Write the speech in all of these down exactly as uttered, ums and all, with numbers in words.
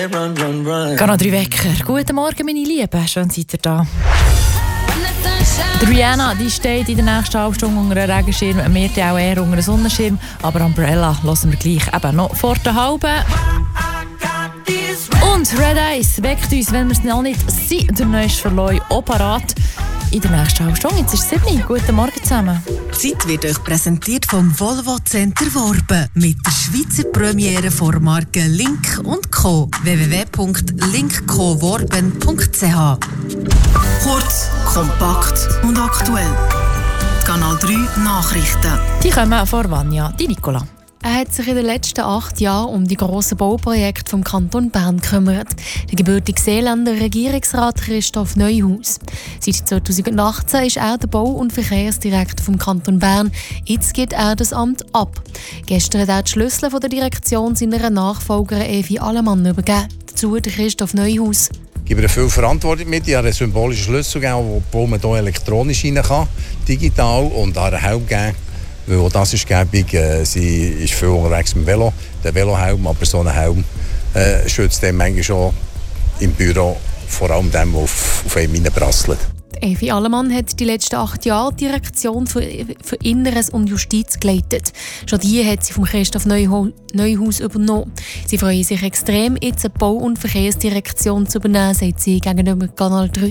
run, run, run. Kanal drei Wecker. Guten Morgen, meine Lieben. Schön seid ihr da. Die Rihanna die steht in der nächsten halben Stunde unter einem Regenschirm, wir die auch eher unter einem Sonnenschirm. Aber Umbrella hören wir gleich eben noch vor der halben. Und Red Eyes weckt uns, wenn wir es noch nicht sind, der neueste Verleih auch parat. In der nächsten halben Stunde. Jetzt ist es sieben. Guten Morgen zusammen. Die Zeit wird euch präsentiert vom Volvo Center Worben mit der Schweizer Premiere von Marken Link und Co. w w w punkt link co worben punkt c h. Kurz, kompakt und aktuell. Kanal drei Nachrichten. Die kommen von Vanja, die Nicola. Er hat sich in den letzten acht Jahren um die grossen Bauprojekte vom Kanton Bern gekümmert. Der gebürtige Seeländer Regierungsrat Christoph Neuhaus. Seit zweitausendachtzehn ist er der Bau- und Verkehrsdirektor vom Kanton Bern. Jetzt gibt er das Amt ab. Gestern hat er die Schlüssel von der Direktion seiner Nachfolgerin Evi Allemann übergeben. Dazu der Christoph Neuhaus. Ich gebe viel Verantwortung mit. Ich habe einen symbolischen Schlüssel gegeben, den man hier elektronisch rein kann, digital, und einen Helm gegeben. Weil auch das ist gäbig. Äh, sie ist viel unterwegs mit dem Velo. Der Velohelm, aber so ein Helm äh, schützt dem manchmal schon im Büro, vor allem dem, der auf, auf einem hineinprasselt. Evi Allemann hat die letzten acht Jahre die Direktion für, für Inneres und Justiz geleitet. Schon die hat sie von Christoph Neuhaus übernommen. Sie freuen sich extrem, jetzt eine Bau- und Verkehrsdirektion zu übernehmen, sagt sie gegenüber Kanal drei.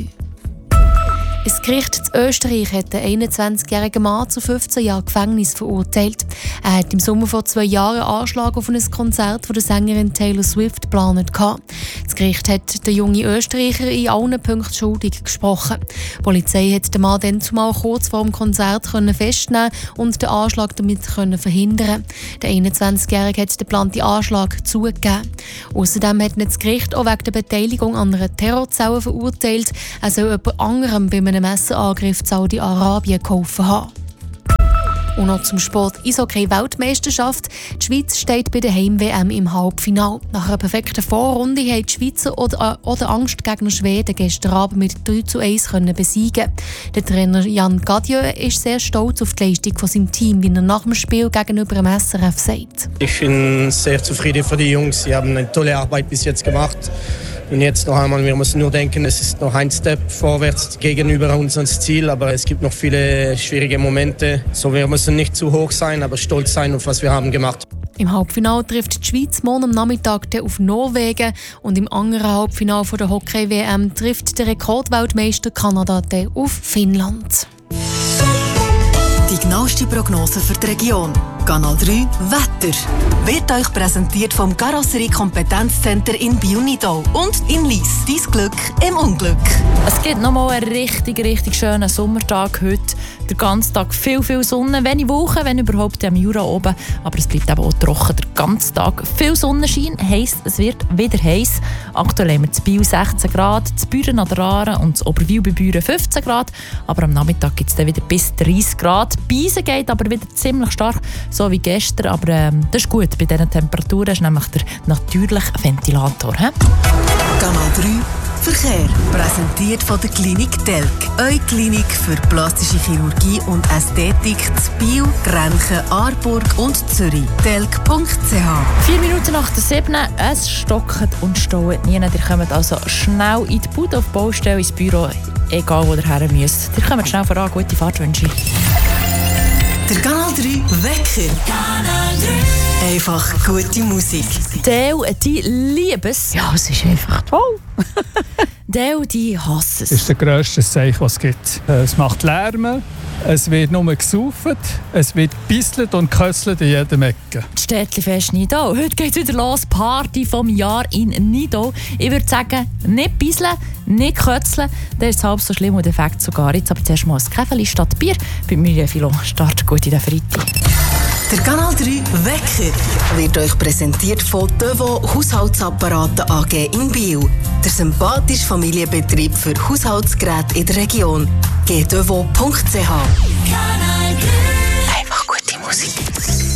Das Gericht in Österreich hat einen einundzwanzigjährigen Mann zu fünfzehn Jahren Gefängnis verurteilt. Er hat im Sommer vor zwei Jahren einen Anschlag auf ein Konzert von der Sängerin Taylor Swift geplant. Das Gericht hat den jungen Österreicher in allen Punkten schuldig gesprochen. Die Polizei hat den Mann dann zumal kurz vor dem Konzert festnehmen und den Anschlag damit verhindern. Der einundzwanzigjährige hat den geplanten Anschlag zugegeben. Außerdem hat das Gericht auch wegen der Beteiligung an einer Terrorzelle verurteilt. Er soll jemand anderem bei einem Messerangriff in Saudi-Arabien geholfen haben. Und noch zum Sport. Eishockey-Weltmeisterschaft. Die Schweiz steht bei der Heim-W M im Halbfinale. Nach einer perfekten Vorrunde haben die Schweizer oder, oder Angstgegner Schweden gestern Abend mit drei zu eins besiegen. Der Trainer Jan Gadieu ist sehr stolz auf die Leistung von seinem Team, wie er nach dem Spiel gegenüber dem S R F sagt. Ich bin sehr zufrieden für die Jungs. Sie haben eine tolle Arbeit bis jetzt gemacht. Und jetzt noch einmal, wir müssen nur denken, es ist noch ein Step vorwärts gegenüber unserem Ziel, aber es gibt noch viele schwierige Momente. So, wir müssen nicht zu hoch sein, aber stolz sein auf was wir haben gemacht. Im Halbfinale trifft die Schweiz morgen am Nachmittag auf Norwegen und im anderen Halbfinale der Hockey-W M trifft der Rekordweltmeister Kanada auf Finnland. Die genaueste Prognose für die Region. Kanal drei Wetter. Wird euch präsentiert vom Karosserie-Kompetenzcenter in Biunido und in Lyss. Dein Glück im Unglück. Es gibt noch mal einen richtig, richtig schönen Sommertag heute. Der ganze Tag viel, viel Sonne, wenig Wolken, wenn überhaupt am Jura oben. Aber es bleibt eben auch trocken. Der ganze Tag viel Sonnenschein, heisst, es wird wieder heiß. Aktuell haben wir in Biel sechzehn Grad, in Büren an der Aare und in Oberwil bei Büren fünfzehn Grad. Aber am Nachmittag gibt es dann wieder bis dreißig Grad. Beisen geht aber wieder ziemlich stark, so wie gestern. Aber ähm, das ist gut bei diesen Temperaturen. Das ist nämlich der natürliche Ventilator. He? Kanal drei Verkehr. Präsentiert von der Klinik Telk. Eure Klinik für plastische Chirurgie und Ästhetik zu Biel, Grenchen, Aarburg und Zürich. telk punkt c h. Vier Minuten nach der sieben. Es stockt und staut nie. Ihr kommt also schnell in die Bude, auf die Baustelle, ins Büro, egal wo ihr her müsst. Ihr kommt schnell voran. Gute Fahrt wünsche ich. Der Kanal drei Wecker. Kanal drei. Einfach gute Musik. Teil, die lieben es. Ja, es ist einfach toll. Teil, die hassen es. Das ist das grösste Zeichen, was es gibt. Es macht Lärm, es wird nur gesauft, es wird gebisselt und gekösselt in jedem Ecke. Das Städtli-Fest Nidau. Heute geht es wieder los. Party vom Jahr in Nidau. Ich würde sagen, nicht bisseln, nicht kötzeln. Das ist halb so schlimm und Effekt sogar. Jetzt aber zuerst mal ein Käfeli statt Bier. Bei mir Philo startet gut in den Freitag. Der Kanal drei Wecker wird euch präsentiert von Devo Haushaltsapparate A G in Biel. Der sympathische Familienbetrieb für Haushaltsgeräte in der Region. g devo punkt c h. Einfach gute Musik.